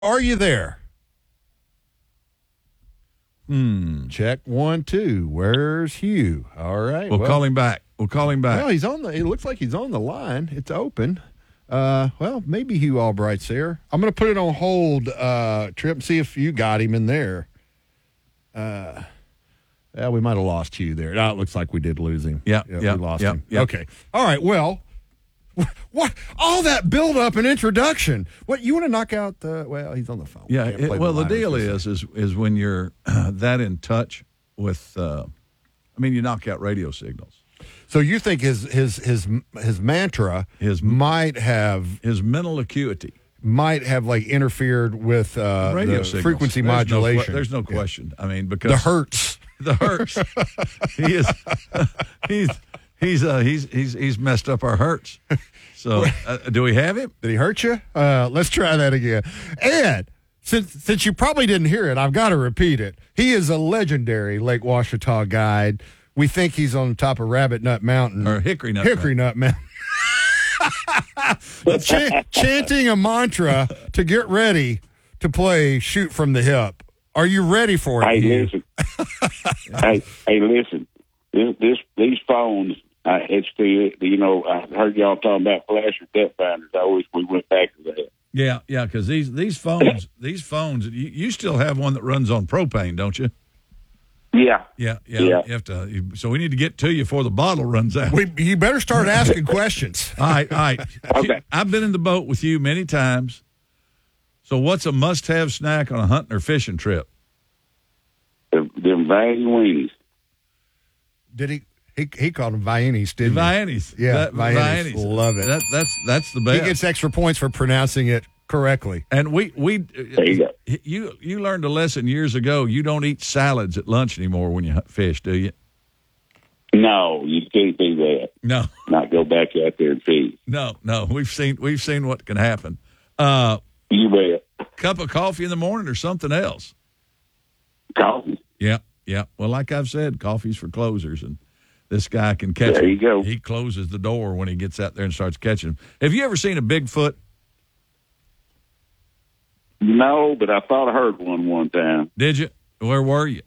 Are you there? Check 1, 2. Where's Hugh? All right. We'll call him back. Well, he's on the. It looks like he's on the line. It's open. Well, maybe Hugh Albright's there. I'm going to put it on hold, Trip, and see if you got him in there. Yeah, we might have lost Hugh there. No, it looks like we did lose him. Yeah, we lost him. Yeah. Okay. All right. Well, what? All that build up and introduction. What you want to knock out the? Well, he's on the phone. Yeah. The deal is when you're that in touch with. You knock out radio signals. So you think his mantra might have his mental acuity might have like interfered with radio the signals. Frequency modulation. There's no question. I mean, because the hertz. The hertz. He's messed up our hertz. So do we have him? Did he hurt you? Let's try that again. And since you probably didn't hear it, I've got to repeat it. He is a legendary Lake Ouachita guide. We think he's on top of Rabbit Nut Mountain. Or Hickory Nut Mountain. Chanting a mantra to get ready to play Shoot from the Hip. Are you ready for it? Hey, listen. Listen. These phones, it's I heard y'all talking about flasher depth finders. I wish we went back to that. Yeah, because these phones, you still have one that runs on propane, don't you? Yeah. You have to. So we need to get to you before the bottle runs out. You better start asking questions. All right. Okay. I've been in the boat with you many times. So what's a must-have snack on a hunting or fishing trip? Them Vanny weenies. Did he called them Viennes, didn't he? Viennes. Yeah, Viennes. Love it. That's the best. He gets extra points for pronouncing it correctly. And we there you go. You learned a lesson years ago. You don't eat salads at lunch anymore when you fish, do you? No, you can't do that. No. Not go back out there and fish. No. We've seen what can happen. You bet. Cup of coffee in the morning or something else? Coffee. Yeah. Well, like I've said, coffee's for closers, and this guy can catch There them. you go. He closes the door when he gets out there and starts catching them. Have you ever seen a Bigfoot? No, but I thought I heard one time. Did you? Where were you?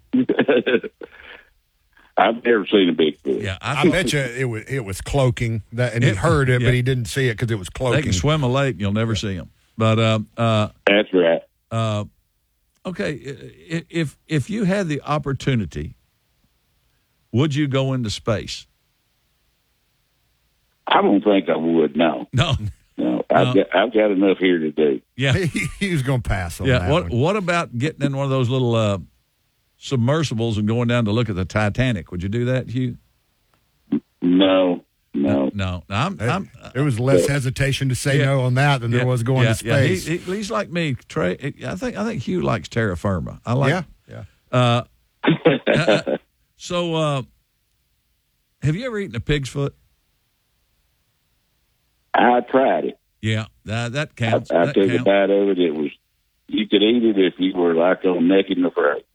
I've never seen a Bigfoot. Yeah, I bet you it was cloaking, and he heard it, but he didn't see it because it was cloaking. They can swim a lake, and you'll never see them. But that's right. Okay, if you had the opportunity, would you go into space? I don't think I would. No. I've got enough here to do. Yeah, he was going to pass on that. What about getting in one of those little submersibles and going down to look at the Titanic? Would you do that, Hugh? No. There was less hesitation to say no on that than there was going to space. Yeah. He's like me, Trey. I think Hugh likes terra firma. I like. Yeah. So, have you ever eaten a pig's foot? I tried it. Yeah, that counts. I took a bite of it. It was, you could eat it if you were like on Naked and Afraid.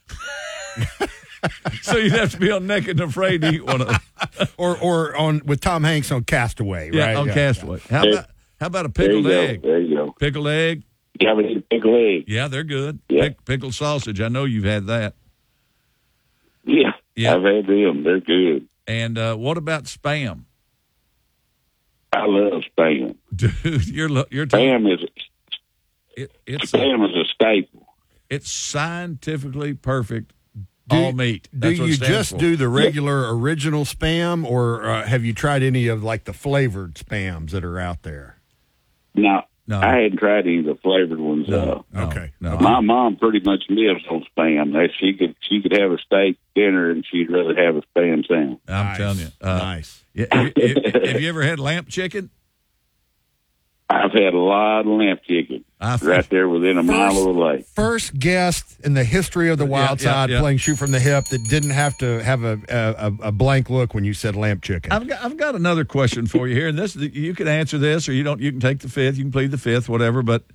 So you'd have to be on Naked and Afraid to eat one of them. or on with Tom Hanks on Castaway, right? Yeah, on Castaway. Yeah. How about a pickled egg? There you go. Pickled egg? You ever eat a pickled egg? Yeah, they're good. Yeah. Pickled sausage. I know you've had that. Yeah. I've had them. They're good. And what about Spam? I love Spam. Dude, you're Spam is Spam is a staple. It's scientifically perfect. All meat. Do you just do the regular original Spam, or have you tried any of like the flavored Spams that are out there? No. I hadn't tried any of the flavored ones. Okay. My mom pretty much lives on Spam. She could have a steak dinner, and she'd rather have a Spam sandwich. I'm telling you. Nice. Yeah, have you ever had lamp chicken? I've had a lot of lamp chicken right there within a mile of the lake. First guest in the history of the Wild Side playing Shoot from the Hip that didn't have to have a blank look when you said lamp chicken. I've got another question for you here, and this you can answer this, or you don't. You can take the fifth. You can plead the fifth, whatever. But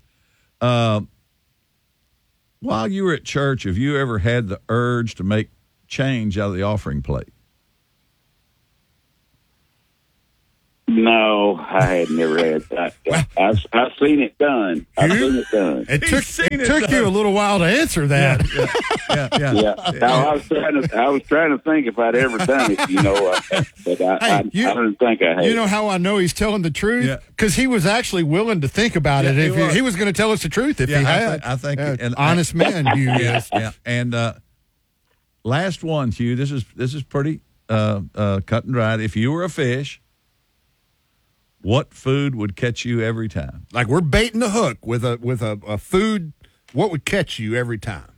while you were at church, have you ever had the urge to make change out of the offering plate? No, I had never had that. I've seen it done. I've seen it done. It took you a little while to answer that. Yeah. No, I was trying to think if I'd ever done it, but I didn't think I had. You know how I know he's telling the truth? Because he was actually willing to think about it. If he was going to tell us the truth if he had. I think an honest man, Hugh is. Yeah. And last one, Hugh. This is pretty cut and dried. If you were a fish, what food would catch you every time? Like we're baiting the hook with a food. What would catch you every time?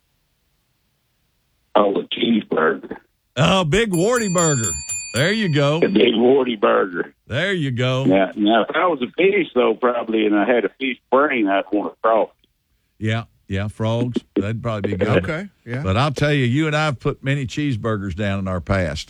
Oh, a cheeseburger. Oh, big warty burger. There you go. A big warty burger. There you go. Now, if I was a fish, though, probably, and I had a fish brain, I'd want a crawfish. Yeah, frogs. That'd probably be good. Okay, yeah. But I'll tell you, you and I have put many cheeseburgers down in our past.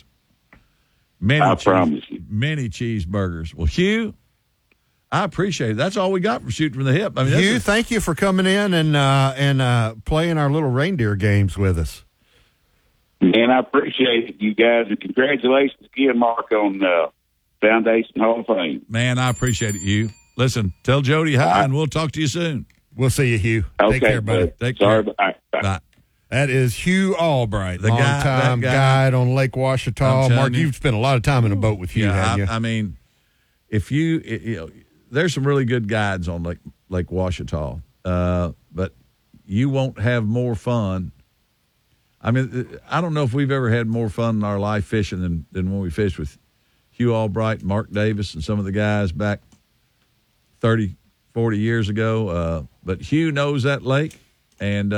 I promise you. Many cheeseburgers. Well, Hugh, I appreciate it. That's all we got for shooting from the hip. I mean, Hugh, thank you for coming in and playing our little reindeer games with us. Man, I appreciate it, you guys, and congratulations again, Mark, on Foundation Hall of Fame. Man, I appreciate it, Hugh. Listen, tell Jody hi, and we'll talk to you soon. We'll see you, Hugh. Okay, Take care, buddy. Take care. Bye. That is Hugh Albright, The longtime guide on Lake I'm Ouachita. telling Mark, you. you've spent a lot of time in a boat with Hugh, haven't you? I mean, if there's some really good guides on Lake Ouachita, but you won't have more fun. I mean, I don't know if we've ever had more fun in our life fishing than when we fished with Hugh Albright, Mark Davis, and some of the guys back 30, 40 years ago. But Hugh knows that lake, and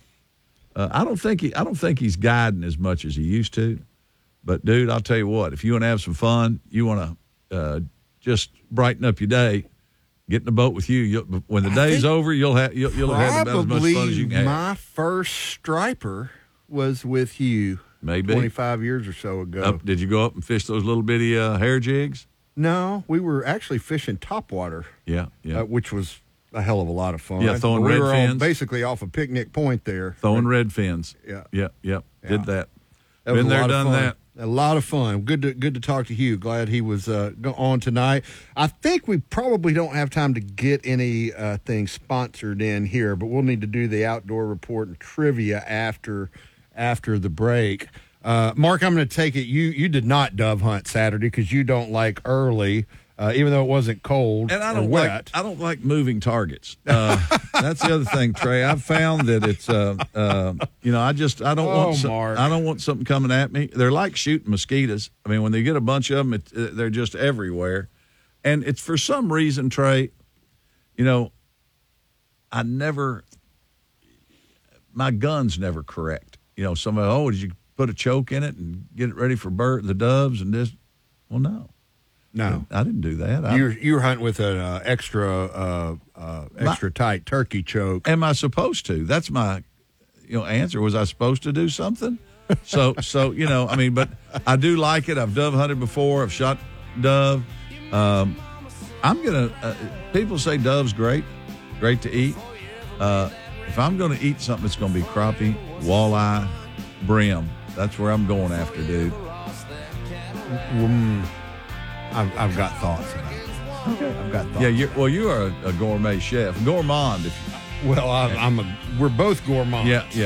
I don't think he's guiding as much as he used to. But dude, I'll tell you what, if you want to have some fun, you want to just brighten up your day, get in the boat with Hugh. When the day's over, you'll have about as much fun as you can have. My first striper was with Hugh. Maybe 25 years or so ago. Did you go up and fish those little bitty hair jigs? No, we were actually fishing topwater. Yeah. Which was a hell of a lot of fun. Yeah, throwing red we were fins. Basically off of Picnic Point there. Throwing red fins. Yeah. Did that. That was Been a there, lot of done fun. that. A lot of fun. Good to talk to Hugh. Glad he was on tonight. I think we probably don't have time to get any things sponsored in here, but we'll need to do the outdoor report and trivia after the break. Mark, I'm going to take it you did not dove hunt Saturday because you don't like early, even though it wasn't cold And I or don't wet. I don't like moving targets. That's the other thing, Trey. I've found that it's I don't want something coming at me. They're like shooting mosquitoes. I mean, when they get a bunch of them, they're just everywhere. And it's for some reason, Trey, my gun's never correct. Somebody, did you put a choke in it and get it ready for the doves and this? Well, no. No, I didn't do that. You were hunting with an extra tight turkey choke. Am I supposed to? That's my answer. Was I supposed to do something? So but I do like it. I've dove hunted before. I've shot dove. People say dove's great to eat. If I'm going to eat something, it's going to be crappie, walleye, brim. That's where I'm going after, dude. I've got thoughts about it. Okay. I've got thoughts. Yeah, you are a gourmet chef. Gourmand. We're both gourmands.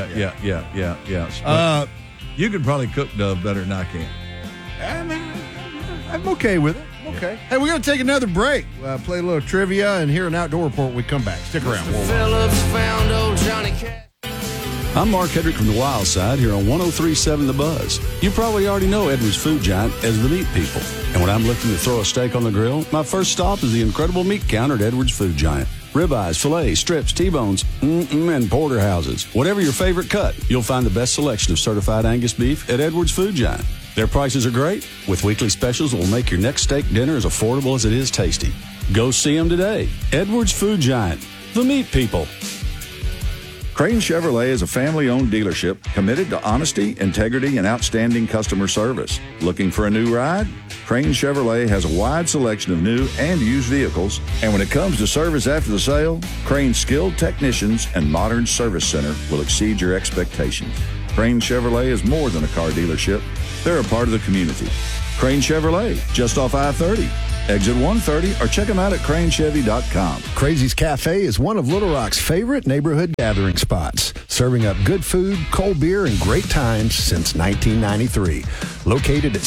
Yeah. You could probably cook dove better than I can. I'm okay with it. Okay. Hey, we're going to take another break. Play a little trivia and hear an outdoor report when we come back. Stick around. Phillips found old Johnny Cash. I'm Mark Hedrick from the Wild Side here on 103.7 The Buzz. You probably already know Edwards Food Giant as the meat people. And when I'm looking to throw a steak on the grill, my first stop is the incredible meat counter at Edwards Food Giant. Ribeyes, fillets, strips, T-bones, and porterhouses. Whatever your favorite cut, you'll find the best selection of certified Angus beef at Edwards Food Giant. Their prices are great, with weekly specials that will make your next steak dinner as affordable as it is tasty. Go see them today. Edwards Food Giant, the meat people. Crane Chevrolet is a family-owned dealership committed to honesty, integrity, and outstanding customer service. Looking for a new ride? Crane Chevrolet has a wide selection of new and used vehicles, and when it comes to service after the sale, Crane's skilled technicians and modern service center will exceed your expectations. Crane Chevrolet is more than a car dealership. They're a part of the community. Crane Chevrolet, just off I-30. exit 130, or check them out at cranechevy.com. Crazy's Cafe is one of Little Rock's favorite neighborhood gathering spots, serving up good food, cold beer, and great times since 1993. Located at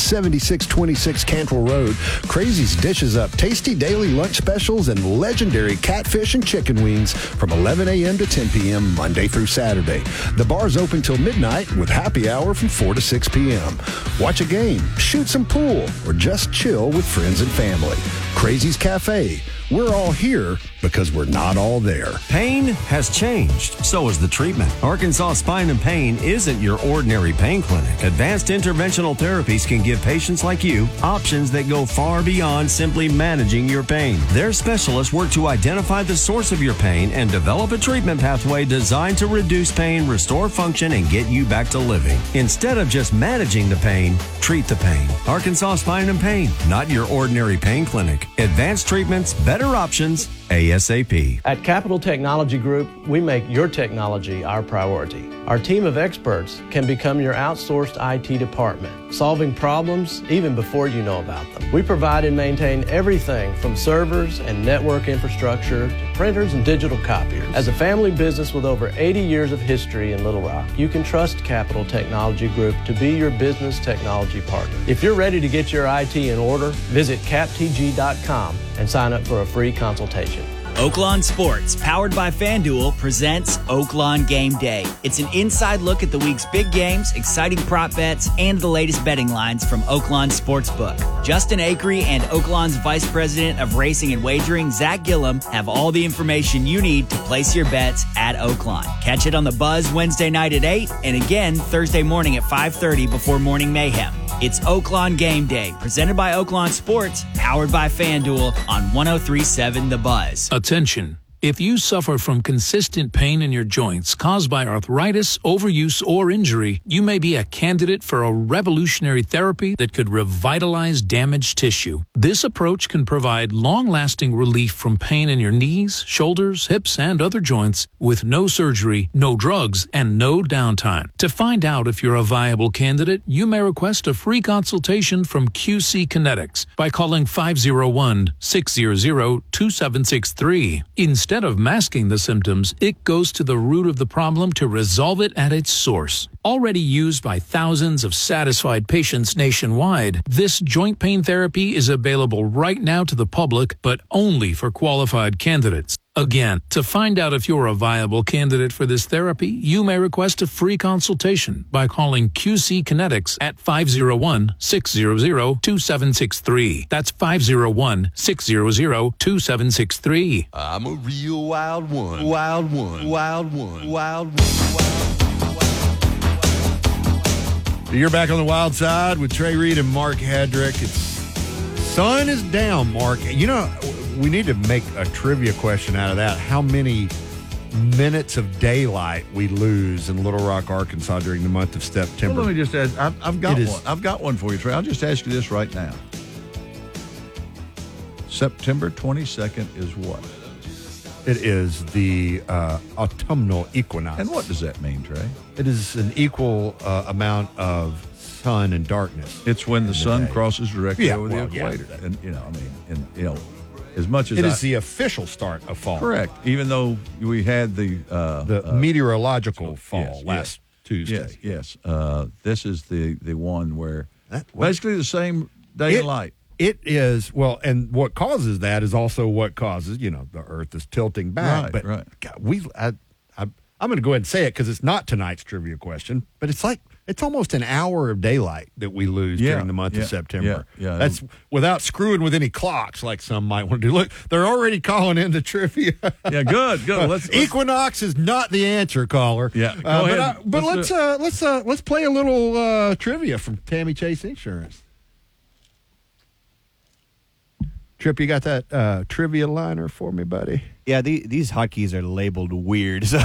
7626 Cantrell Road, Crazy's dishes up tasty daily lunch specials and legendary catfish and chicken wings from 11 a.m. to 10 p.m. Monday through Saturday. The bar's open till midnight with happy hour from 4 to 6 p.m. Watch a game, shoot some pool, or just chill with friends and family. Crazy's Cafe. We're all here because we're not all there. Pain has changed. So has the treatment. Arkansas Spine and Pain isn't your ordinary pain clinic. Advanced interventional therapies can give patients like you options that go far beyond simply managing your pain. Their specialists work to identify the source of your pain and develop a treatment pathway designed to reduce pain, restore function, and get you back to living. Instead of just managing the pain, treat the pain. Arkansas Spine and Pain, not your ordinary pain clinic. Advanced treatments, better options, ASAP. At Capital Technology Group, we make your technology our priority. Our team of experts can become your outsourced IT department, solving problems even before you know about them. We provide and maintain everything from servers and network infrastructure to printers and digital copiers. As a family business with over 80 years of history in Little Rock, you can trust Capital Technology Group to be your business technology partner. If you're ready to get your IT in order, visit captg.com and sign up for a free consultation. Oaklawn Sports, powered by FanDuel, presents Oaklawn Game Day. It's an inside look at the week's big games, exciting prop bets, and the latest betting lines from Oaklawn Sportsbook. Justin Akery and Oaklawn's Vice President of Racing and Wagering, Zach Gillum, have all the information you need to place your bets at Oaklawn. Catch it on the Buzz Wednesday night at 8 and again Thursday morning at 5:30 before Morning Mayhem. It's Oaklawn Game Day, presented by Oaklawn Sports, powered by FanDuel on 103.7 The Buzz. Attention. If you suffer from consistent pain in your joints caused by arthritis, overuse, or injury, you may be a candidate for a revolutionary therapy that could revitalize damaged tissue. This approach can provide long-lasting relief from pain in your knees, shoulders, hips, and other joints with no surgery, no drugs, and no downtime. To find out if you're a viable candidate, you may request a free consultation from QC Kinetics by calling 501-600-2763. Instead of masking the symptoms, it goes to the root of the problem to resolve it at its source. Already used by thousands of satisfied patients nationwide, this joint pain therapy is available right now to the public, but only for qualified candidates. Again, to find out if you're a viable candidate for this therapy, you may request a free consultation by calling QC Kinetics at 501-600-2763. That's 501-600-2763. I'm a real wild one. Wild one. Wild one. Wild one. You're back on the wild side with Trey Reed and Mark Hedrick. Sun is down, Mark. You know, we need to make a trivia question out of that. How many minutes of daylight we lose in Little Rock, Arkansas during the month of September? Well, let me just ask. I've got one. I've got one for you, Trey. I'll just ask you this right now. September 22nd is what? It is the autumnal equinox. And what does that mean, Trey? It is an equal amount of sun and darkness. It's when the sun day. crosses directly over the yeah. equator. And, as much as it is the official start of fall. Correct. Even though we had the meteorological fall last Tuesday. Yes. This is the one where basically the same day and light. It is, well, and what causes that is also what causes, the Earth is tilting back. Right. God, I'm going to go ahead and say it because it's not tonight's trivia question, but it's almost an hour of daylight that we lose during the month of September. Yeah. That's without screwing with any clocks like some might want to do. Look, they're already calling in the trivia. Yeah, good. Let's Equinox is not the answer, caller. Yeah, go ahead. But let's play a little trivia from Tammy Chase Insurance. Trip, you got that trivia liner for me, buddy? Yeah, these hotkeys are labeled weird. So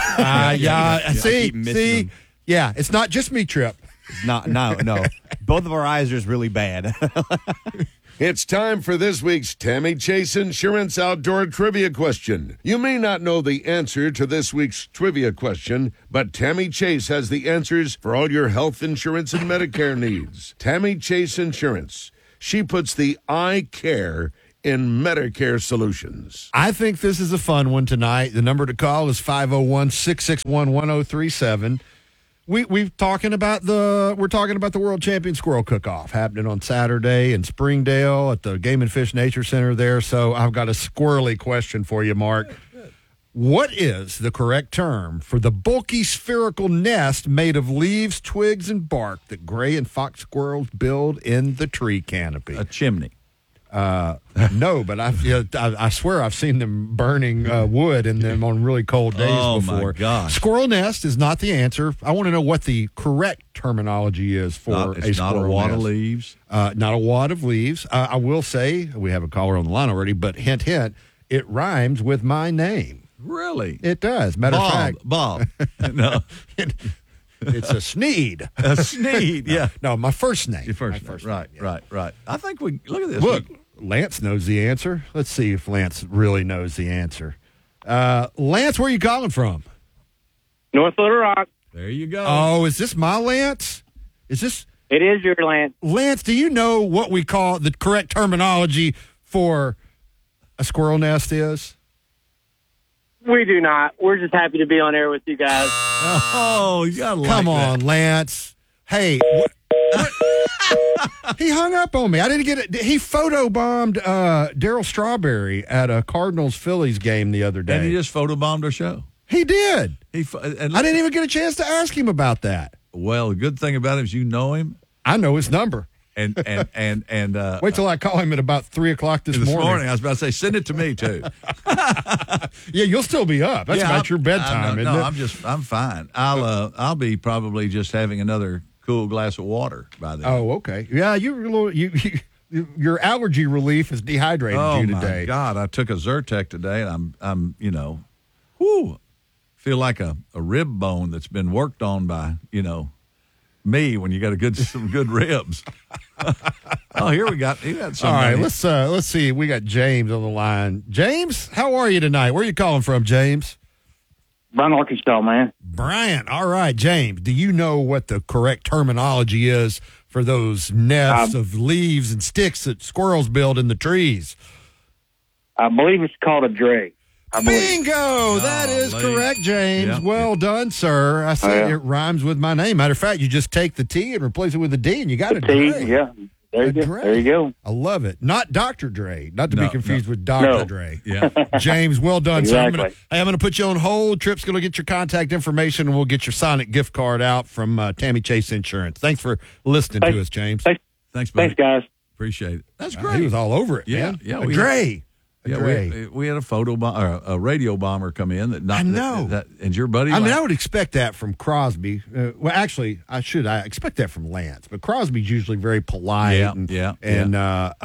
See? Yeah, it's not just me, Trip. No. Both of our eyes are just really bad. It's time for this week's Tammy Chase Insurance Outdoor Trivia Question. You may not know the answer to this week's trivia question, but Tammy Chase has the answers for all your health insurance and Medicare needs. Tammy Chase Insurance. She puts the I care in Medicare Solutions. I think this is a fun one tonight. The number to call is 501-661-1037. We're talking about the World Champion Squirrel Cook-Off happening on Saturday in Springdale at the Game and Fish Nature Center there. So I've got a squirrely question for you, Mark. What is the correct term for the bulky spherical nest made of leaves, twigs, and bark that gray and fox squirrels build in the tree canopy? A chimney. No, but I swear I've seen them burning wood in them on really cold days before. Oh, my gosh. Squirrel nest is not the answer. I want to know what the correct terminology is for It's a squirrel not a wad nest. of leaves. Not a wad of leaves. I will say, we have a caller on the line already, but hint, hint, it rhymes with my name. Really? It does. Matter of fact. Bob. No. It's a Sneed. A Sneed, yeah. No, my first name. Your first name. Right, yeah. right. I think we look at this. Look, Lance knows the answer. Let's see if Lance really knows the answer. Lance, where are you calling from? North Little Rock. There you go. Oh, is this my Lance? Is this? It is your Lance. Lance, do you know what we call the correct terminology for a squirrel nest is? We do not. We're just happy to be on air with you guys. Oh, you gotta like Come that. on, Lance. Hey, he hung up on me. I didn't get it. He photobombed Darryl Strawberry at a Cardinals-Phillies game the other day. And he just photobombed our show. He did. I didn't even get a chance to ask him about that. Well, the good thing about him is you know him. I know his number. And wait till I call him at about 3:00 this morning. I was about to say, send it to me too. Yeah, you'll still be up. That's about your bedtime, isn't it? I'm fine. I'll be probably just having another cool glass of water by then. Oh, okay. Yeah, your allergy relief has dehydrated you today. Oh my God! I took a Zyrtec today, and I'm feel like a rib bone that's been worked on by me when you got some good ribs. Oh, here we got some. All right, let's see. We got James on the line. James, how are you tonight? Where are you calling from, James? Bryan, Arkansas, man. Bryan. All right, James. Do you know what the correct terminology is for those nests of leaves and sticks that squirrels build in the trees? I believe it's called a dray. Bingo! That is correct, James. Well done, sir. I said it rhymes with my name. Matter of fact, you just take the T and replace it with a D, and you got a Dre. Yeah. There you go. I love it. Not Dr. Dre. Not to be confused with Dr. No. Dre. Yeah. James, well done. Exactly. So I'm going to put you on hold. Tripp's going to get your contact information, and we'll get your Sonic gift card out from Tammy Chase Insurance. Thanks for listening to us, James. Thanks, buddy. Thanks, guys. Appreciate it. That's great. He was all over it, man. Yeah. Dre. Yeah, we had a radio bomber come in that. I know. And your buddy. I mean, I would expect that from Crosby. Well, actually, I expect that from Lance. But Crosby's usually very polite and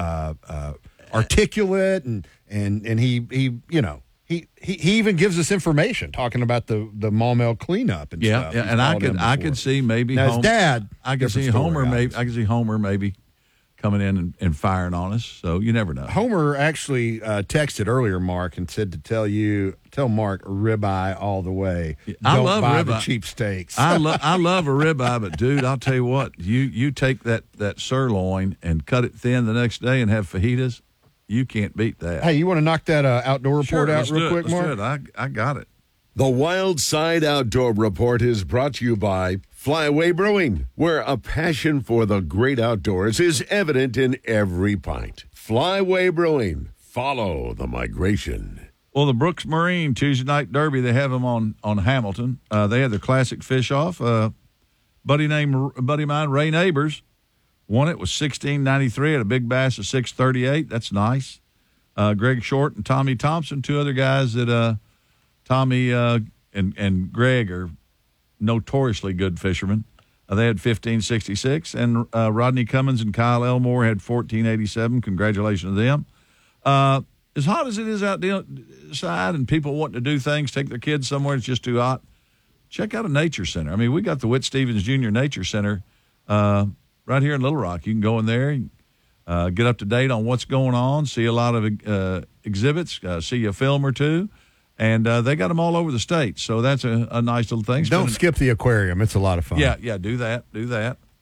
articulate, and he even gives us information talking about the Maumelle cleanup and stuff. Yeah, and I could see maybe now, his dad. I could see Homer maybe coming in and firing on us. So you never know. Homer actually texted earlier, Mark, and said to tell Mark ribeye all the way. I love buy ribeye. the cheap steaks. I love a ribeye, but dude, I'll tell you what, you take that sirloin and cut it thin the next day and have fajitas, you can't beat that. Hey, you want to knock that outdoor report out real quick, Mark? Let's do it. I got it. The Wild Side Outdoor Report is brought to you by Flyaway Brewing, where a passion for the great outdoors is evident in every pint. Flyaway Brewing. Follow the migration. Well, the Brooks Marine Tuesday Night Derby, they have them on Hamilton. They had their classic fish off. Buddy of mine, Ray Neighbors, won it. Was $16.93 at a big bass of $6.38. That's nice. Greg Short and Tommy Thompson, two other guys that Tommy and Greg are notoriously good fishermen. They had $15.66, and Rodney Cummins and Kyle Elmore had $14.87. Congratulations to them. As hot as it is out outside and people wanting to do things, take their kids somewhere it's just too hot, check out a nature center. I mean, we got the Whit Stevens Jr. Nature Center right here in Little Rock. You can go in there and get up to date on what's going on, see a lot of exhibits, see a film or two. And they got them all over the state, so that's a nice little thing. Don't skip the aquarium. It's a lot of fun. Yeah, do that.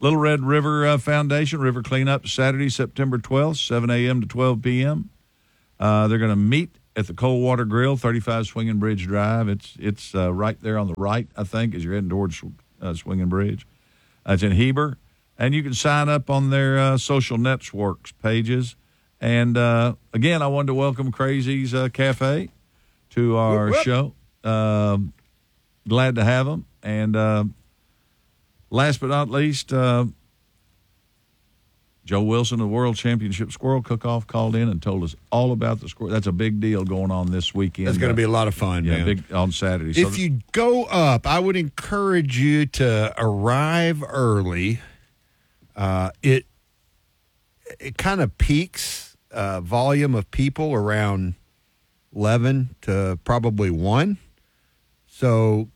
Little Red River Foundation, River Cleanup, Saturday, September 12th, 7 a.m. to 12 p.m. They're going to meet at the Coldwater Grill, 35 Swinging Bridge Drive. It's right there on the right, I think, as you're heading towards Swinging Bridge. It's in Heber. And you can sign up on their social networks pages. And, again, I wanted to welcome Crazy's Cafe to our show. Glad to have them. And last but not least, Joe Wilson of the World Championship Squirrel Cook-Off called in and told us all about the squirrel. That's a big deal going on this weekend. That's going to be a lot of fun, man. Big on Saturday. If you go up, I would encourage you to arrive early. It kind of peaks volume of people around 11 to probably 1. So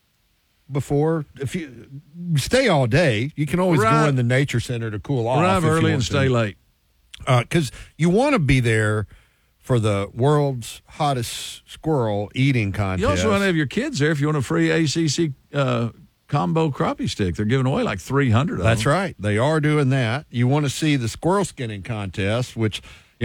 before, if you stay all day, you can always go in the nature center to cool off. Arrive early and stay late. Because you want to be there for the world's hottest squirrel eating contest. You also want to have your kids there if you want a free ACC combo crappie stick. They're giving away like 300 of That's them. right. They are doing that. You want to see the squirrel skinning contest, which,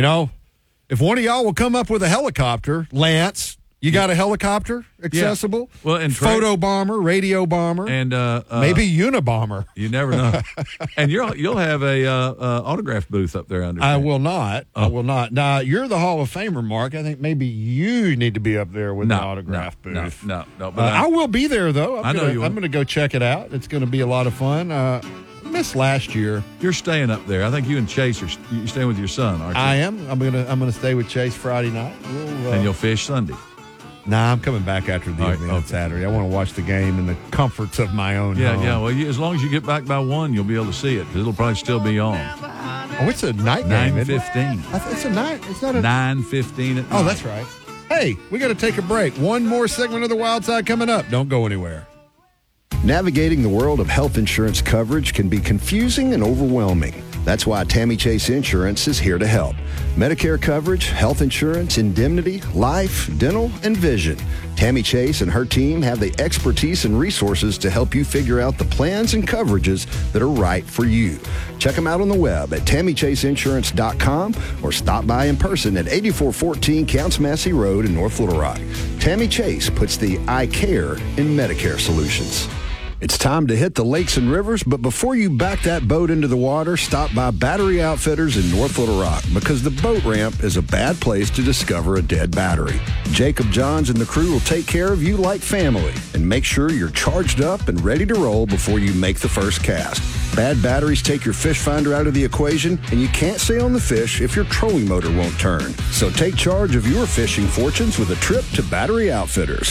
if one of y'all will come up with a helicopter, Lance, you got a helicopter accessible? Yeah. Well, and photo bomber, radio bomber, and maybe Unabomber. You never know. And you'll have a autograph booth up there under. I will not. I will not. Now, you're the Hall of Famer, Mark. I think maybe you need to be up there with the autograph booth. No. But I will be there, though. I'm going to go check it out. It's going to be a lot of fun. Missed last year. You're staying up there. I think you and Chase you're staying with your son, aren't you? I am. I'm gonna stay with Chase Friday night. And you'll fish Sunday. Nah, I'm coming back after the event on Saturday. I want to watch the game in the comforts of my own home. Yeah. Well, as long as you get back by 1, you'll be able to see it. It'll probably still be on. Oh, it's a night game. 9:15. It's a night. It's not a 9:15 at night. Oh, that's right. Hey, we got to take a break. One more segment of the Wild Side coming up. Don't go anywhere. Navigating the world of health insurance coverage can be confusing and overwhelming. That's why Tammy Chase Insurance is here to help. Medicare coverage, health insurance, indemnity, life, dental, and vision. Tammy Chase and her team have the expertise and resources to help you figure out the plans and coverages that are right for you. Check them out on the web at TammyChaseInsurance.com or stop by in person at 8414 Counts Massey Road in North Little Rock. Tammy Chase puts the I care in Medicare solutions. It's time to hit the lakes and rivers, but before you back that boat into the water, stop by Battery Outfitters in North Little Rock because the boat ramp is a bad place to discover a dead battery. Jacob Johns and the crew will take care of you like family and make sure you're charged up and ready to roll before you make the first cast. Bad batteries take your fish finder out of the equation, and you can't stay on the fish if your trolling motor won't turn. So take charge of your fishing fortunes with a trip to Battery Outfitters,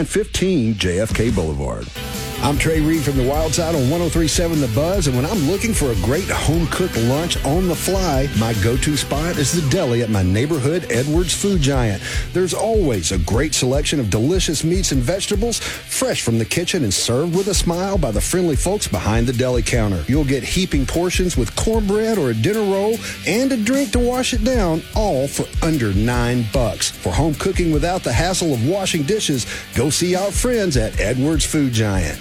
5915 JFK Boulevard. I'm Trey Reed from the Wild Side on 103.7 The Buzz, and when I'm looking for a great home-cooked lunch on the fly, my go-to spot is the deli at my neighborhood Edwards Food Giant. There's always a great selection of delicious meats and vegetables, fresh from the kitchen and served with a smile by the friendly folks behind the deli counter. You'll get heaping portions with cornbread or a dinner roll and a drink to wash it down, all for under $9. For home cooking without the hassle of washing dishes, go see our friends at Edwards Food Giant.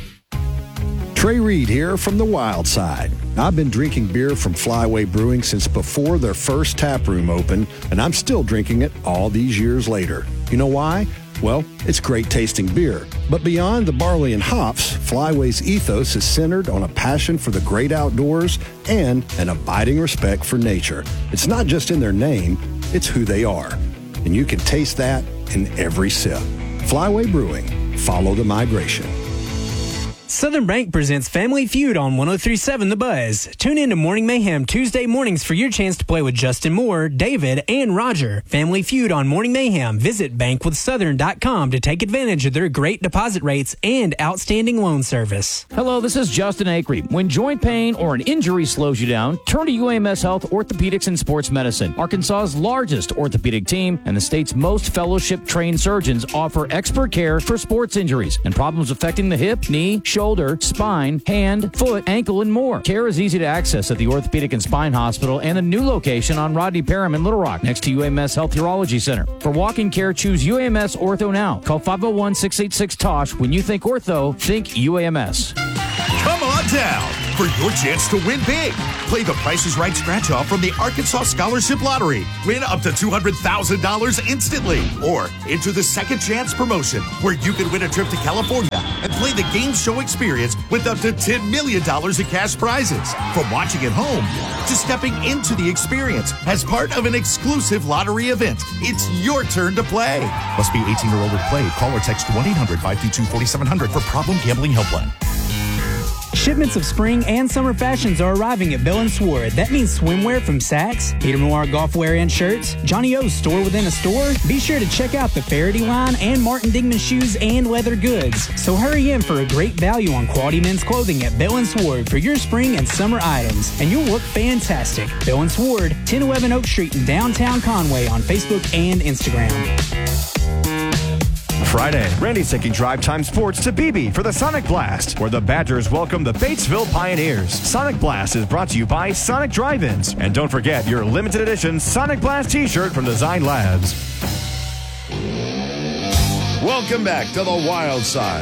Trey Reed here from the Wild Side. I've been drinking beer from Flyway Brewing since before their first tap room opened, and I'm still drinking it all these years later. You know why? Well, it's great tasting beer. But beyond the barley and hops, Flyway's ethos is centered on a passion for the great outdoors and an abiding respect for nature. It's not just in their name, it's who they are. And you can taste that in every sip. Flyway Brewing. Follow the migration. Southern Bank presents Family Feud on 103.7 The Buzz. Tune in to Morning Mayhem Tuesday mornings for your chance to play with Justin Moore, David, and Roger. Family Feud on Morning Mayhem. Visit bankwithsouthern.com to take advantage of their great deposit rates and outstanding loan service. Hello, this is Justin Acree. When joint pain or an injury slows you down, turn to UAMS Health Orthopedics and Sports Medicine. Arkansas's largest orthopedic team and the state's most fellowship-trained surgeons offer expert care for sports injuries and problems affecting the hip, knee, shoulder, spine, hand, foot, ankle, and more. Care is easy to access at the Orthopedic and Spine Hospital and a new location on Rodney Parham in Little Rock, next to UAMS Health Urology Center. For walk-in care, choose UAMS Ortho now. Call 501-686-TOSH. When you think ortho, think UAMS. Come on down for your chance to win big. Play the Price is Right scratch-off from the Arkansas Scholarship Lottery. Win up to $200,000 instantly. Or enter the Second Chance promotion, where you can win a trip to California and play the game show experience with up to $10 million in cash prizes. From watching at home to stepping into the experience as part of an exclusive lottery event, it's your turn to play. Must be 18 or older to play. Call or text 1-800-522-4700 for Problem Gambling Helpline. Shipments of spring and summer fashions are arriving at Bill & Sword. That means swimwear from Saks, Peter Millar golf wear and shirts, Johnny O's store within a store. Be sure to check out the Faraday line and Martin Dingman shoes and leather goods. So hurry in for a great value on quality men's clothing at Bill & Sword for your spring and summer items. And you'll look fantastic. Bill & Sword, 1011 Oak Street in downtown Conway on Facebook and Instagram. Friday, Randy's taking Drive Time Sports to Beebe for the Sonic Blast, where the Badgers welcome the Batesville Pioneers. Sonic Blast is brought to you by Sonic Drive-Ins. And don't forget your limited edition Sonic Blast t-shirt from Design Labs. Welcome back to the Wild Side.